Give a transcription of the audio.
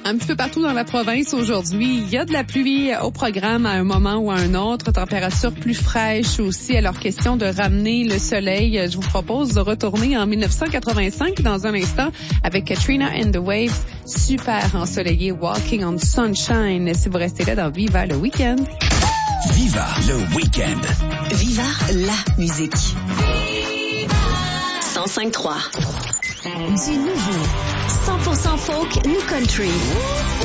Un petit peu partout dans la province aujourd'hui, il y a de la pluie au programme à un moment ou à un autre. Température plus fraîche aussi. Alors, question de ramener le soleil. Je vous propose de retourner en 1985 dans un instant avec Katrina and the Waves. Super ensoleillé, Walking on Sunshine. Si vous restez là dans Viva le Week-end. Viva le Week-end. Viva la musique. 105.3. Du nouveau. 100% folk, new country.